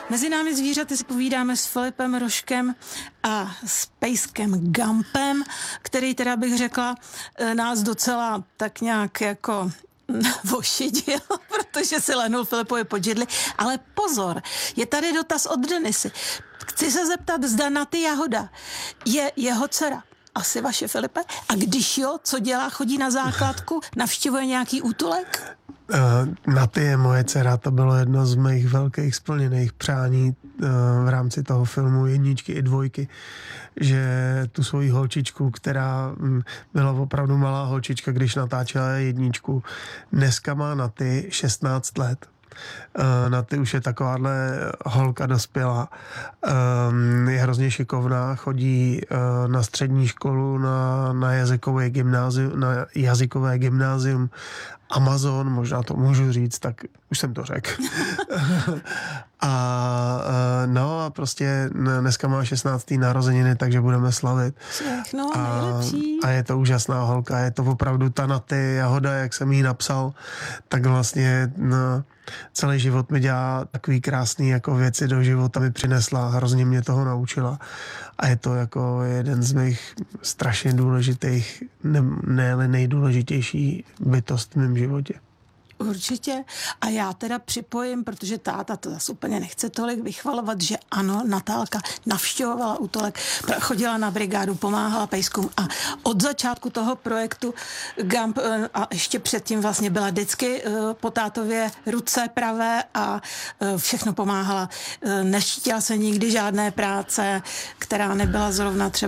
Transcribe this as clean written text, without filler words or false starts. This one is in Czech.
Mezi námi zvířaty si povídáme s Filipem Rožkem a s pejskem Gumpem, který teda bych řekla nás docela tak nějak jako vošidil, protože si lehnul Filipovi pod židli. Ale pozor, je tady dotaz od Denisy. Chci se zeptat, zda Naty Jahoda je jeho dcera. Asi vaše, Filipe? A když jo, co dělá? Chodí na základku? Navštěvuje nějaký útulek? Naty je moje dcera, to bylo jedno z mých velkých splněných přání v rámci toho filmu jedničky i dvojky, že tu svoji holčičku, která byla opravdu malá holčička, když natáčela jedničku, dneska má Naty 16 let. Naty už je takováhle holka dospělá, je hrozně šikovná, chodí na střední školu, na jazykové gymnázium Amazon, možná to můžu říct, tak už jsem to řekl. a prostě dneska má 16. narozeniny, takže budeme slavit. Všechno nejlepší. A je to úžasná holka, je to opravdu ta Naty Jahoda, jak jsem jí napsal, tak vlastně celý život mi dělá takový krásný jako věci do života, mi přinesla, hrozně mě toho naučila a je to jako jeden z mých strašně důležitých, ne nejdůležitější bytost v mém životě. Určitě. A já teda připojím, protože táta to zase úplně nechce tolik vychvalovat, že ano, Natálka navštěvovala útulek, chodila na brigádu, pomáhala pejskům a od začátku toho projektu Gump a ještě předtím vlastně byla vždycky po tátově ruce pravé a všechno pomáhala. Neštítila se nikdy žádné práce, která nebyla zrovna třeba